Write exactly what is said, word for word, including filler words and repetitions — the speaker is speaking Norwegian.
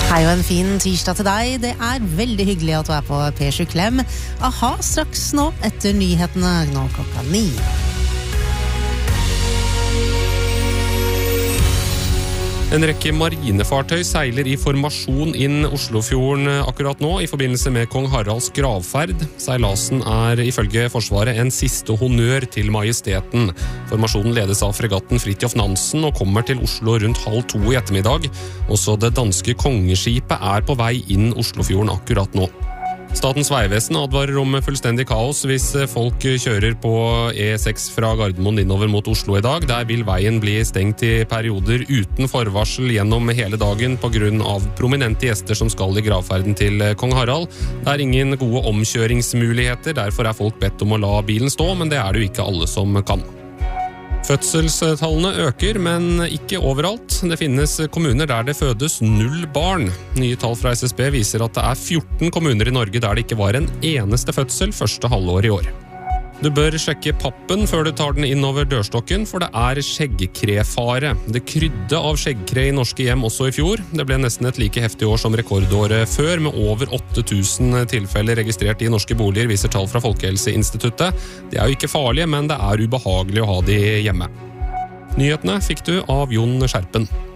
Hei og en fin tirsdag til deg. Det er veldig hyggelig at du er på P sju Klem. Aha, straks nå etter nyhetene nå klokka ni. En rekke marinefartøy seiler i formasjon inn Oslofjorden akkurat nå i forbindelse med Kong Haralds gravferd. Seilasen er ifølge Forsvaret en siste honnør til majesteten. Formasjonen ledes av fregatten Fridtjof Nansen og kommer til Oslo rundt halv to i ettermiddag. Også det danske kongeskipet er på vei inn Oslofjorden akkurat nå. Statens vegvesen advarer om fullstendig kaos hvis folk kjører på E seks fra Gardermoen innover mot Oslo i dag. Der vil veien bli stengt i perioder uten forvarsel gjennom hele dagen på grunn av prominente gjester som skal i gravferden til Kong Harald. Det er ingen gode omkjøringsmuligheter, derfor er folk bedt om å la bilen stå, men det er det jo ikke alle som kan. Fødselstallene øker, men ikke overalt. Det finnes kommuner der det fødes null barn. Nye tall fra S S B viser at det er fjorten kommuner i Norge der det ikke var en eneste fødsel første halvår i år. Du bør sjekke pappen før du tar den inn over dørstokken, for det er skjeggkrefare. Det krydde av skjeggkre i norske hjem også i fjor. Det ble nesten et like heftig år som rekordåret før, med over åtte tusen tilfeller registrert i norske boliger, viser tall fra Folkehelseinstituttet. Det er jo ikke farlige, men det er ubehagelig å ha de hjemme. Nyhetene fikk du av Jon Skjerpen.